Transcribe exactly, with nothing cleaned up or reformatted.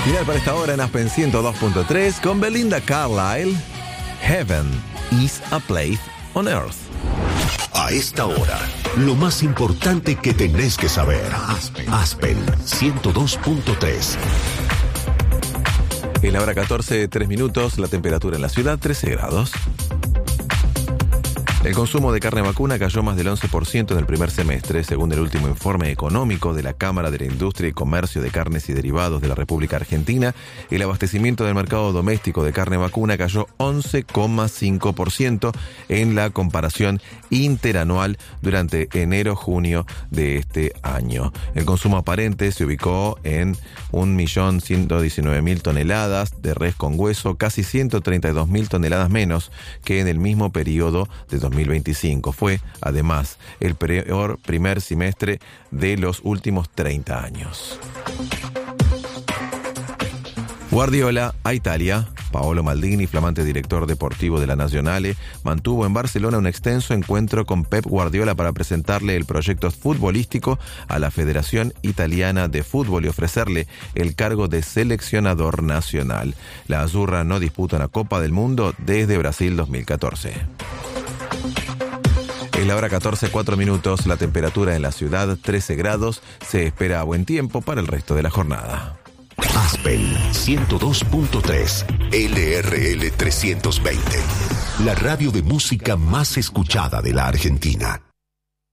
Final para esta hora en Aspen ciento dos punto tres con Belinda Carlisle. Heaven is a place on earth. A esta hora, lo más importante que tenés que saber. Aspen, Aspen ciento dos punto tres. En la hora catorce, tres minutos, la temperatura en la ciudad, trece grados. El consumo de carne vacuna cayó más del once por ciento en el primer semestre, según el último informe económico de la Cámara de la Industria y Comercio de Carnes y Derivados de la República Argentina. El abastecimiento del mercado doméstico de carne vacuna cayó once coma cinco por ciento en la comparación interanual durante enero-junio de este año. El consumo aparente se ubicó en un millón ciento diecinueve mil toneladas de res con hueso, casi ciento treinta y dos mil toneladas menos que en el mismo periodo de dos mil veinticinco. Fue, además, el peor primer semestre de los últimos treinta años. Guardiola a Italia. Paolo Maldini, flamante director deportivo de la Nazionale, mantuvo en Barcelona un extenso encuentro con Pep Guardiola para presentarle el proyecto futbolístico a la Federación Italiana de Fútbol y ofrecerle el cargo de seleccionador nacional. La Azzurra no disputa una Copa del Mundo desde Brasil dos mil catorce. Es la hora catorce, cuatro minutos, la temperatura en la ciudad trece grados, se espera buen tiempo para el resto de la jornada. Aspen ciento dos punto tres, L R L trescientos veinte, la radio de música más escuchada de la Argentina.